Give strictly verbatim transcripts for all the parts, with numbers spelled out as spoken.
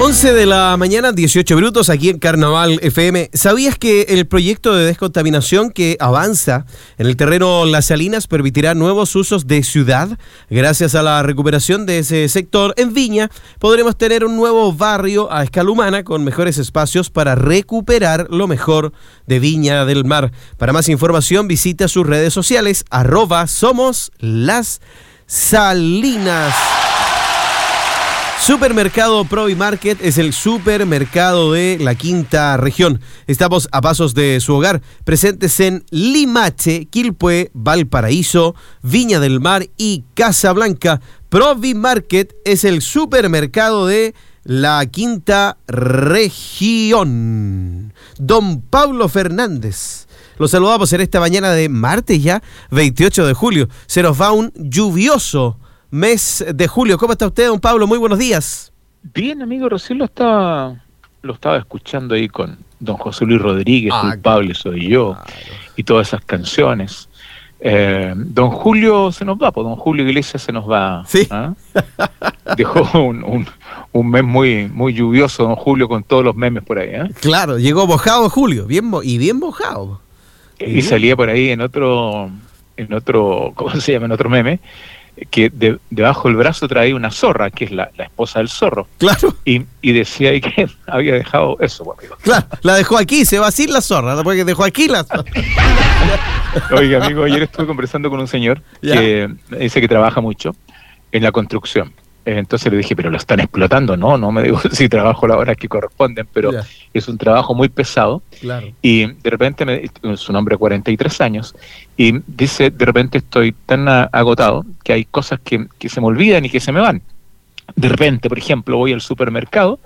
once de la mañana, dieciocho minutos, aquí en Carnaval F M. ¿Sabías que el proyecto de descontaminación que avanza en el terreno Las Salinas permitirá nuevos usos de ciudad? Gracias a la recuperación de ese sector en Viña, podremos tener un nuevo barrio a escala humana con mejores espacios para recuperar lo mejor de Viña del Mar. Para más información, visita sus redes sociales, arroba Somos Las Salinas. Supermercado Provimarket es el supermercado de la quinta región. Estamos a pasos de su hogar, presentes en Limache, Quilpué, Valparaíso, Viña del Mar y Casablanca. Provimarket es el supermercado de la quinta región. Don Pablo Fernández. Los saludamos en esta mañana de martes ya, veintiocho de julio. Se nos va un lluvioso mes de julio. ¿Cómo está usted, don Pablo? Muy buenos días. Bien, amigo, recién lo estaba, lo estaba escuchando ahí con don José Luis Rodríguez, ah, Culpable Soy Yo, claro, y todas esas canciones. Eh, don Julio se nos va, pues don Julio Iglesias se nos va. Sí. ¿Ah? Dejó un, un, un mes muy, muy lluvioso, don Julio, con todos los memes por ahí. ¿eh? Claro, llegó mojado Julio, bien mo- y bien mojado. Y, y bien. Salía por ahí en otro, en otro, ¿cómo se llama? En otro meme, que de, debajo del brazo traía una zorra, que es la, la esposa del zorro. Claro. Y, y decía ahí que había dejado eso, pues, amigo. Claro, la dejó aquí, se va así la zorra, porque dejó aquí la zorra. Oiga, amigo, ayer estuve conversando con un señor ¿Ya? que dice que trabaja mucho en la construcción. Entonces le dije, pero lo están explotando. No, no me digo si trabajo las horas que corresponden, pero ya. Es un trabajo muy pesado. Claro. Y de repente, me, es un hombre de cuarenta y tres años, y dice, de repente estoy tan agotado que hay cosas que, que se me olvidan y que se me van. De repente, por ejemplo, voy al supermercado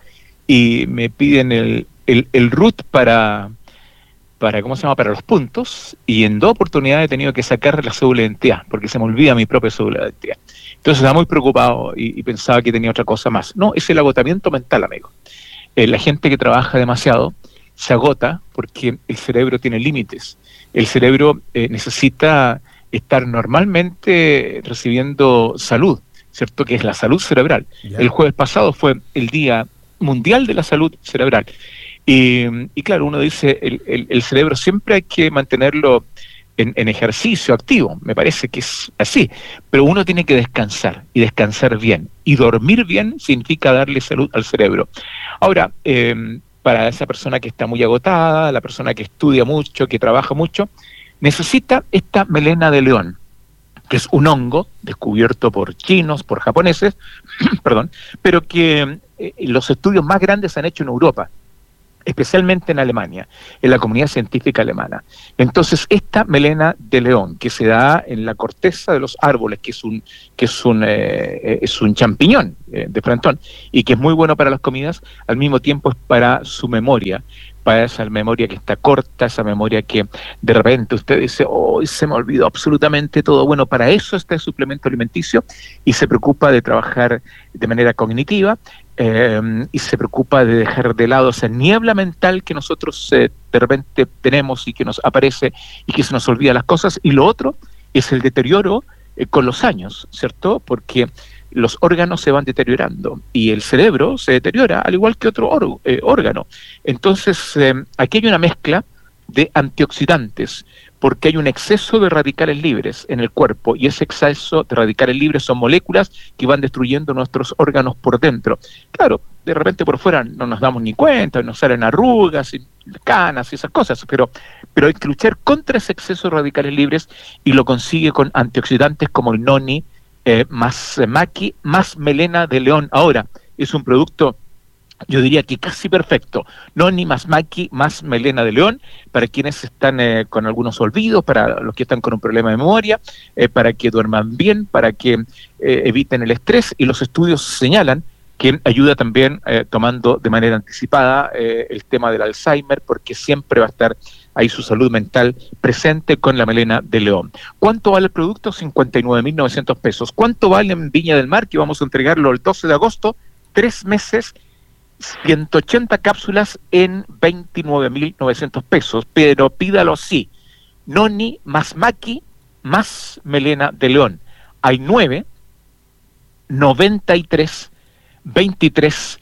y me piden el, el, el R U T para, para, ¿cómo se llama? Para los puntos, y en dos oportunidades he tenido que sacar la cédula de identidad, porque se me olvida mi propia cédula de identidad. Entonces estaba muy preocupado y, y pensaba que tenía otra cosa más. No, es el agotamiento mental, amigo. Eh, la gente que trabaja demasiado se agota porque el cerebro tiene límites. El cerebro eh, necesita estar normalmente recibiendo salud, ¿cierto? Que es la salud cerebral. Yeah. El jueves pasado fue el Día Mundial de la Salud Cerebral. Y, y claro, uno dice, el, el, el cerebro siempre hay que mantenerlo En, en ejercicio activo, me parece que es así, pero uno tiene que descansar, y descansar bien, y dormir bien significa darle salud al cerebro. Ahora, eh, para esa persona que está muy agotada, la persona que estudia mucho, que trabaja mucho, necesita esta melena de león, que es un hongo descubierto por chinos, por japoneses, perdón, pero que eh, los estudios más grandes se han hecho en Europa, especialmente en Alemania, en la comunidad científica alemana. Entonces, esta melena de león, que se da en la corteza de los árboles, que es un que es un eh, es un champiñón eh, de frentón, y que es muy bueno para las comidas, al mismo tiempo es para su memoria, para esa memoria que está corta, esa memoria que de repente usted dice, oh, se me olvidó absolutamente todo. Bueno, para eso está el suplemento alimenticio, y se preocupa de trabajar de manera cognitiva, eh, y se preocupa de dejar de lado esa niebla mental que nosotros eh, de repente tenemos y que nos aparece y que se nos olvida las cosas. Y lo otro es el deterioro eh, con los años, ¿cierto? Porque los órganos se van deteriorando y el cerebro se deteriora al igual que otro or- eh, órgano. Entonces, eh, aquí hay una mezcla de antioxidantes, porque hay un exceso de radicales libres en el cuerpo, y ese exceso de radicales libres son moléculas que van destruyendo nuestros órganos por dentro. Claro, de repente por fuera no nos damos ni cuenta, nos salen arrugas, y canas y esas cosas, pero, pero hay que luchar contra ese exceso de radicales libres, y lo consigue con antioxidantes como el noni, eh, más eh, maqui, más melena de león. Ahora, es un producto, yo diría que casi perfecto. Noni más maqui más melena de león, para quienes están eh, con algunos olvidos, para los que están con un problema de memoria, eh, para que duerman bien, para que eh, eviten el estrés, y los estudios señalan que ayuda también eh, tomando de manera anticipada eh, el tema del Alzheimer, porque siempre va a estar ahí su salud mental presente con la melena de león. ¿Cuánto vale el producto? cincuenta y nueve mil novecientos pesos. ¿Cuánto vale en Viña del Mar, que vamos a entregarlo el doce de agosto? Tres meses, ciento ochenta cápsulas en veintinueve mil novecientos pesos, pero pídalo así: noni más maqui más melena de león. Hay nueve, noventa y tres, veintitrés,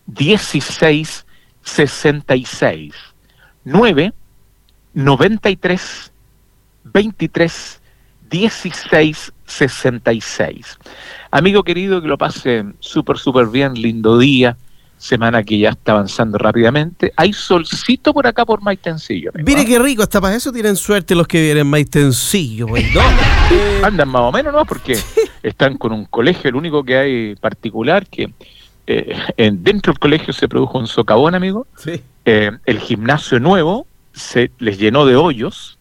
dieciséis sesenta y seis. nueve noventa y tres veintitrés dieciséis sesenta y seis. Amigo querido, que lo pase súper, súper bien, lindo día, semana que ya está avanzando rápidamente. Hay solcito por acá por Maitencillo. amigo, Mire ¿eh? qué rico, hasta para eso tienen suerte los que vienen Maitencillo, pues, ¿no? Eh, Andan más o menos, ¿no? Porque están con un colegio, el único que hay particular, que eh, en, dentro del colegio se produjo un socavón, amigo. sí. Eh, el gimnasio nuevo se les llenó de hoyos,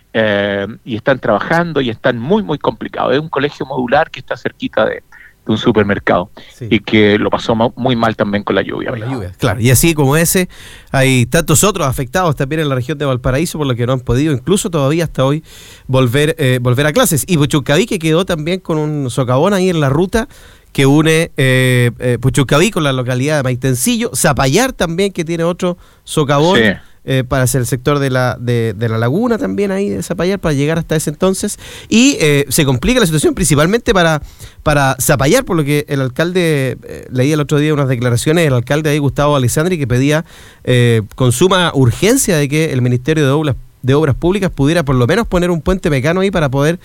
eh, y están trabajando y están muy, muy complicados. Es un colegio modular que está cerquita de, de un supermercado, Sí. y que lo pasó ma- muy mal también con la lluvia. Con la amigo. lluvia, claro. Y así como ese, hay tantos otros afectados también en la región de Valparaíso, por lo que no han podido, incluso todavía hasta hoy, volver eh, volver a clases. Y Puchuncaví, que quedó también con un socavón ahí en la ruta que une eh, eh, Puchuncaví con la localidad de Maitencillo. Zapallar también, que tiene otro socavón. Sí. Eh, para hacer el sector de la, de, de la laguna también ahí de Zapallar, para llegar hasta ese entonces. Y eh, se complica la situación principalmente para, para Zapallar, por lo que el alcalde, eh, leí el otro día unas declaraciones del alcalde ahí, Gustavo Alessandri, que pedía eh, con suma urgencia de que el Ministerio de Obras, de Obras Públicas pudiera por lo menos poner un puente mecano ahí para poder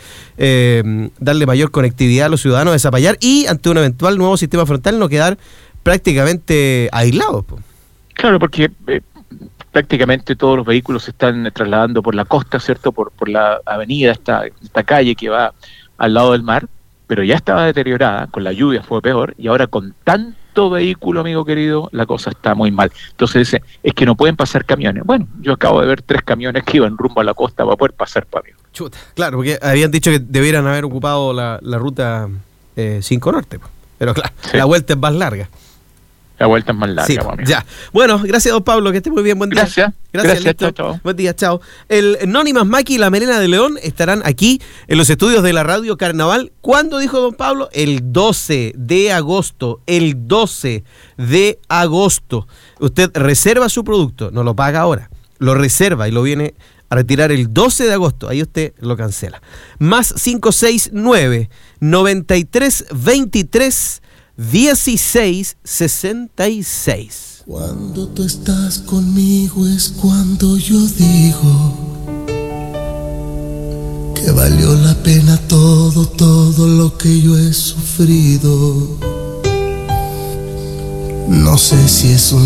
eh, darle mayor conectividad a los ciudadanos de Zapallar y ante un eventual nuevo sistema frontal no quedar prácticamente aislados. Po. Claro, porque eh, prácticamente todos los vehículos se están trasladando por la costa, ¿cierto? Por, por la avenida, esta, esta calle que va al lado del mar, pero ya estaba deteriorada, con la lluvia fue peor, y ahora con tanto vehículo, amigo querido, la cosa está muy mal. Entonces dice, es que no pueden pasar camiones. Bueno, yo acabo de ver tres camiones que iban rumbo a la costa para poder pasar, para mí. Chuta, claro, porque habían dicho que debieran haber ocupado la, la ruta eh, cinco Norte, po. Pero claro, Sí. la vuelta es más larga. La vuelta es más larga, Sí, para mí. ya. Bueno, gracias, don Pablo, que esté muy bien, buen día. Gracias. Gracias, Gracias, listo. chao, chao. Buen día, chao. El Nónimas Maki y la Melena de León estarán aquí en los estudios de la Radio Carnaval. ¿Cuándo dijo don Pablo? El doce de agosto. El doce de agosto. Usted reserva su producto, no lo paga ahora. Lo reserva y lo viene a retirar el doce de agosto. Ahí usted lo cancela. Más cinco seis nueve, noventa y tres, veintitrés, dieciséis sesenta y seis. Cuando tú estás conmigo es cuando yo digo que valió la pena todo, todo lo que yo he sufrido. No sé si es un